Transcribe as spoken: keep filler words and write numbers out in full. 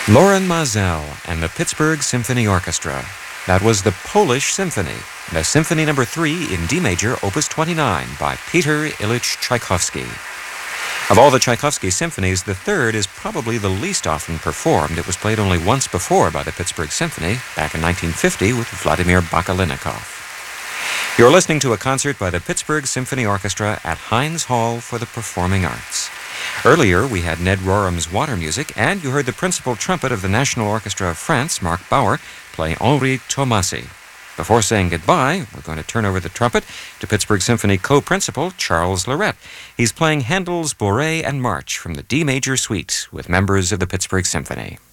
Loren Maazel and the Pittsburgh Symphony Orchestra. That was the Polish Symphony, the Symphony Number three in D major, Opus twenty-nine, by Peter Ilyich Tchaikovsky. Of all the Tchaikovsky symphonies, the third is probably the least often performed. It was played only once before by the Pittsburgh Symphony, back in nineteen fifty with Vladimir Bakalinikov. You're listening to a concert by the Pittsburgh Symphony Orchestra at Heinz Hall for the Performing Arts. Earlier, we had Ned Rorem's water music, and you heard the principal trumpet of the National Orchestra of France, Marc Bauer, play Henri Tomasi. Before saying goodbye, we're going to turn over the trumpet to Pittsburgh Symphony co-principal Charles Lorette. He's playing Handel's Bourrée and March from the D major suite with members of the Pittsburgh Symphony.